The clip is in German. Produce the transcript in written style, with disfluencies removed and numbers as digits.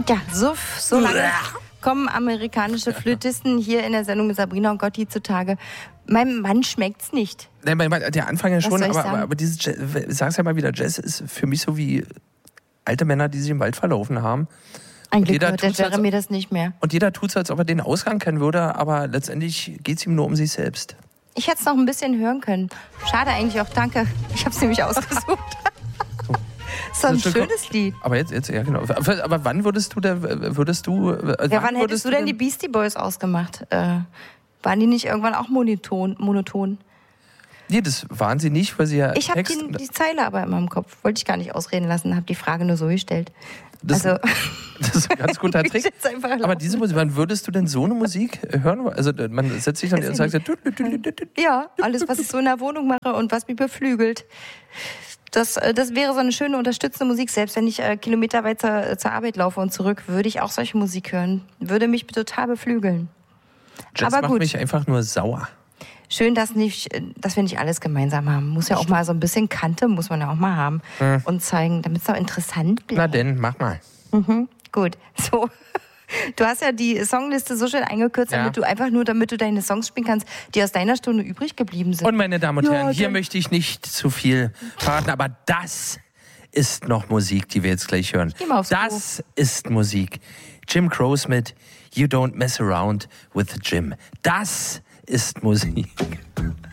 Ja, so lange kommen amerikanische Flötisten hier in der Sendung mit Sabrina und Gotti zutage. Meinem Mann schmeckt's nicht. Nein, der Anfang ja schon, aber aber dieses Jazz, ich sag's ja mal wieder, Jazz ist für mich so wie alte Männer, die sich im Wald verlaufen haben. Ein Glück hört der Jeremy das nicht mehr. Und jeder tut es, als ob er den Ausgang kennen würde, aber letztendlich geht es ihm nur um sich selbst. Ich hätte es noch ein bisschen hören können. Schade eigentlich auch, danke. Ich habe es nämlich ausgesucht. So ein schönes Lied. Aber jetzt, ja genau. Aber wann würdest du wann hättest du denn die Beastie Boys ausgemacht? Waren die nicht irgendwann auch monoton? Nee, das waren sie nicht, weil sie ja. Ich habe die Zeile aber in meinem Kopf. Wollte ich gar nicht ausreden lassen, habe die Frage nur so gestellt. Das ist ein ganz guter Trick. Aber diese Musik, wann würdest du denn so eine Musik hören? Also man setzt sich dann und sagt ja, alles, was ich so in der Wohnung mache und was mich beflügelt. Das wäre so eine schöne unterstützende Musik. Selbst wenn ich kilometerweit zur Arbeit laufe und zurück, würde ich auch solche Musik hören. Würde mich total beflügeln. Jazz aber macht mich einfach nur sauer. Schön, dass wir nicht alles gemeinsam haben. Muss ja auch mal so ein bisschen Kante, muss man ja auch mal haben. Und zeigen, damit es auch interessant bleibt. Na denn, mach mal. Gut, so. Du hast ja die Songliste so schön eingekürzt, damit du deine Songs spielen kannst, die aus deiner Stunde übrig geblieben sind. Und meine Damen und Herren, hier möchte ich nicht zu viel verraten, aber das ist noch Musik, die wir jetzt gleich hören. Das ist Musik. Jim Croce mit You Don't Mess Around with Jim. Das ist Musik.